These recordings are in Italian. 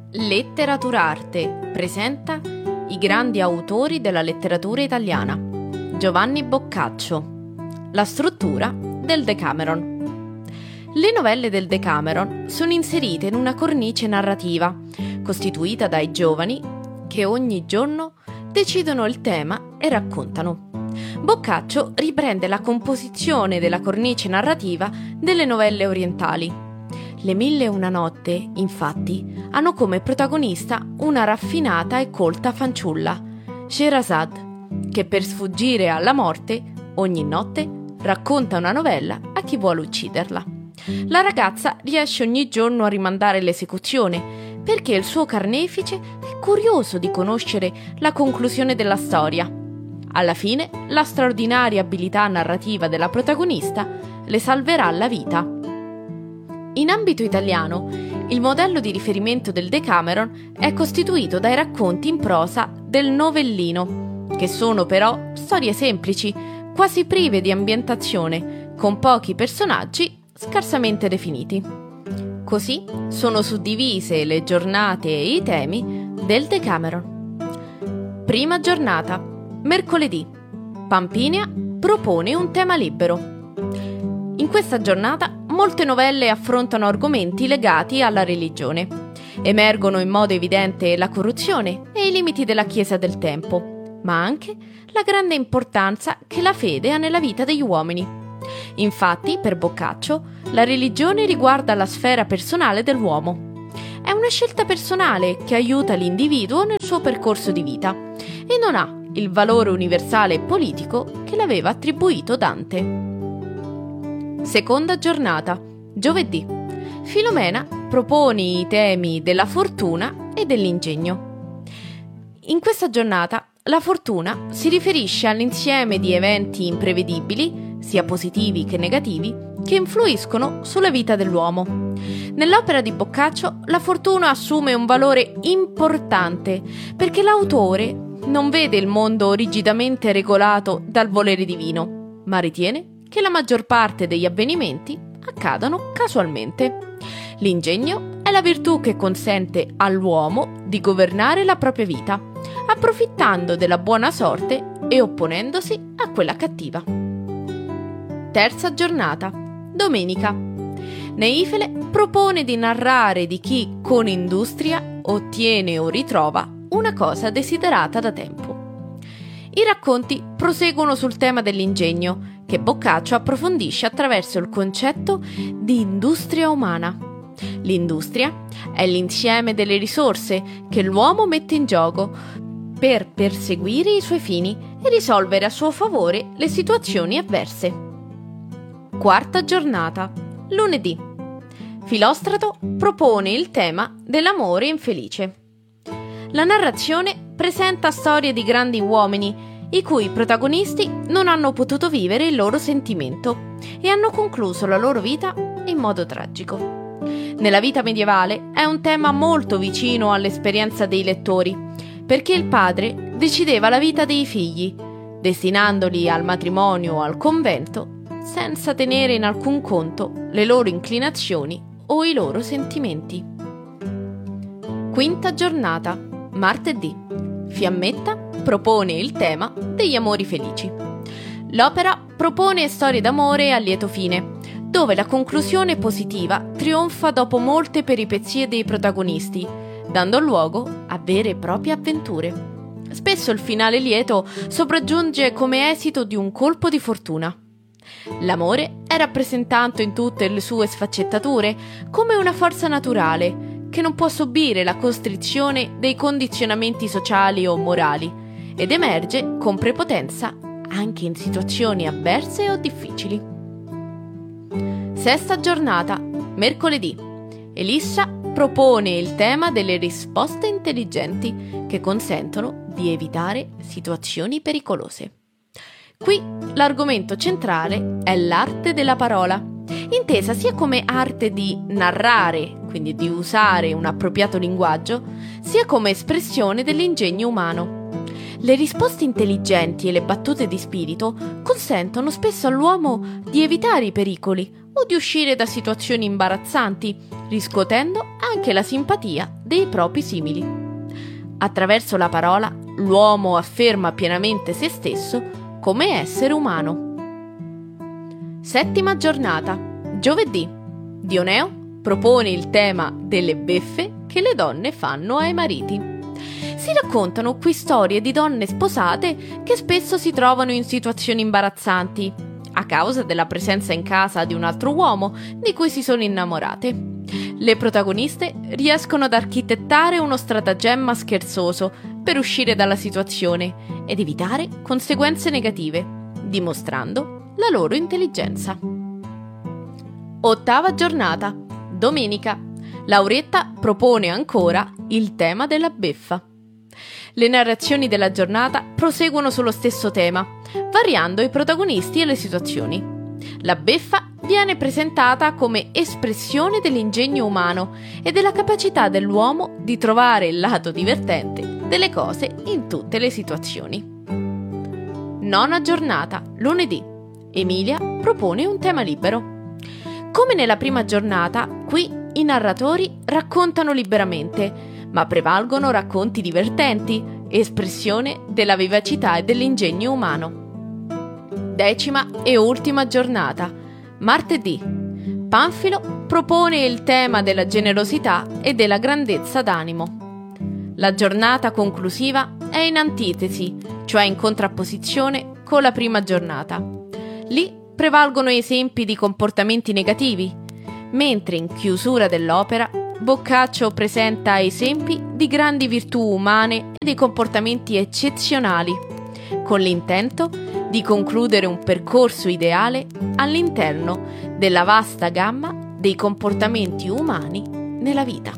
Letteraturarte presenta i grandi autori della letteratura italiana. Giovanni Boccaccio. La struttura del Decameron. Le novelle del Decameron sono inserite in una cornice narrativa costituita dai giovani che ogni giorno decidono il tema e raccontano. Boccaccio riprende la composizione della cornice narrativa delle novelle orientali. Le 1001 notte, infatti, hanno come protagonista una raffinata e colta fanciulla, Scheherazade, che per sfuggire alla morte, ogni notte racconta una novella a chi vuole ucciderla. La ragazza riesce ogni giorno a rimandare l'esecuzione, perché il suo carnefice è curioso di conoscere la conclusione della storia. Alla fine, la straordinaria abilità narrativa della protagonista le salverà la vita. In ambito italiano, il modello di riferimento del Decameron è costituito dai racconti in prosa del Novellino, che sono però storie semplici, quasi prive di ambientazione, con pochi personaggi scarsamente definiti. Così sono suddivise le giornate e i temi del Decameron. Prima giornata, mercoledì. Pampinia propone un tema libero. In questa giornata molte novelle affrontano argomenti legati alla religione. Emergono in modo evidente la corruzione e i limiti della Chiesa del tempo, ma anche la grande importanza che la fede ha nella vita degli uomini. Infatti, per Boccaccio, la religione riguarda la sfera personale dell'uomo. È una scelta personale che aiuta l'individuo nel suo percorso di vita e non ha il valore universale e politico che le aveva attribuito Dante. Seconda giornata, giovedì. Filomena propone i temi della fortuna e dell'ingegno. In questa giornata la fortuna si riferisce all'insieme di eventi imprevedibili, sia positivi che negativi, che influiscono sulla vita dell'uomo. Nell'opera di Boccaccio la fortuna assume un valore importante perché l'autore non vede il mondo rigidamente regolato dal volere divino, ma ritiene che la maggior parte degli avvenimenti accadano casualmente. L'ingegno è la virtù che consente all'uomo di governare la propria vita, approfittando della buona sorte e opponendosi a quella cattiva. Terza giornata, domenica. Neifele propone di narrare di chi con industria ottiene o ritrova una cosa desiderata da tempo. I racconti proseguono sul tema dell'ingegno, che Boccaccio approfondisce attraverso il concetto di industria umana. L'industria è l'insieme delle risorse che l'uomo mette in gioco per perseguire i suoi fini e risolvere a suo favore le situazioni avverse. Quarta giornata, lunedì. Filostrato propone il tema dell'amore infelice. La narrazione presenta storie di grandi uomini i cui protagonisti non hanno potuto vivere il loro sentimento e hanno concluso la loro vita in modo tragico. Nella vita medievale è un tema molto vicino all'esperienza dei lettori, perché il padre decideva la vita dei figli, destinandoli al matrimonio o al convento, senza tenere in alcun conto le loro inclinazioni o i loro sentimenti. Quinta giornata, martedì. Fiammetta propone il tema degli amori felici. L'opera propone storie d'amore a lieto fine, dove la conclusione positiva trionfa dopo molte peripezie dei protagonisti, dando luogo a vere e proprie avventure. Spesso il finale lieto sopraggiunge come esito di un colpo di fortuna. L'amore è rappresentato in tutte le sue sfaccettature come una forza naturale che non può subire la costrizione dei condizionamenti sociali o morali ed emerge con prepotenza anche in situazioni avverse o difficili. Sesta giornata, mercoledì. Elissa propone il tema delle risposte intelligenti che consentono di evitare situazioni pericolose. Qui l'argomento centrale è l'arte della parola, intesa sia come arte di narrare, quindi di usare un appropriato linguaggio, sia come espressione dell'ingegno umano. Le risposte intelligenti e le battute di spirito consentono spesso all'uomo di evitare i pericoli o di uscire da situazioni imbarazzanti, riscuotendo anche la simpatia dei propri simili. Attraverso la parola, l'uomo afferma pienamente se stesso come essere umano. Settima giornata, giovedì. Dioneo propone il tema delle beffe che le donne fanno ai mariti. Si raccontano qui storie di donne sposate che spesso si trovano in situazioni imbarazzanti a causa della presenza in casa di un altro uomo di cui si sono innamorate. Le protagoniste riescono ad architettare uno stratagemma scherzoso per uscire dalla situazione ed evitare conseguenze negative, dimostrando la loro intelligenza. Ottava giornata, domenica. Lauretta propone ancora il tema della beffa. Le narrazioni della giornata proseguono sullo stesso tema, variando i protagonisti e le situazioni. La beffa viene presentata come espressione dell'ingegno umano e della capacità dell'uomo di trovare il lato divertente delle cose in tutte le situazioni. Nona giornata, lunedì. Emilia propone un tema libero. Come nella prima giornata, qui i narratori raccontano liberamente, ma prevalgono racconti divertenti, espressione della vivacità e dell'ingegno umano. Decima e ultima giornata, martedì. Panfilo propone il tema della generosità e della grandezza d'animo. La giornata conclusiva è in antitesi, cioè in contrapposizione con la prima giornata. Lì prevalgono esempi di comportamenti negativi, mentre in chiusura dell'opera Boccaccio presenta esempi di grandi virtù umane e di comportamenti eccezionali, con l'intento di concludere un percorso ideale all'interno della vasta gamma dei comportamenti umani nella vita.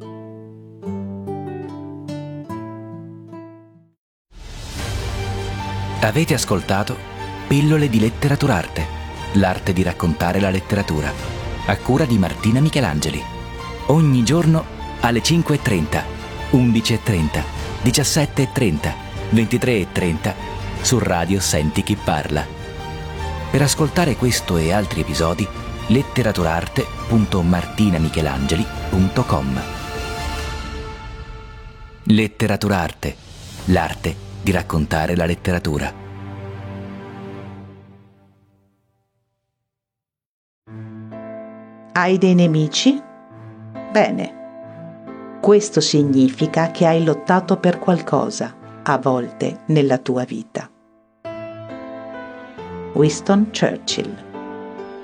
Avete ascoltato Pillole di Letteraturarte, l'arte di raccontare la letteratura, a cura di Martina Michelangeli. Ogni giorno alle 5:30, 11:30, 17:30, 23:30 su Radio Senti Chi Parla. Per ascoltare questo e altri episodi, letteraturarte.martinamichelangeli.com. Letteraturarte, l'arte di raccontare la letteratura. Hai dei nemici? Bene, questo significa che hai lottato per qualcosa, a volte, nella tua vita. Winston Churchill.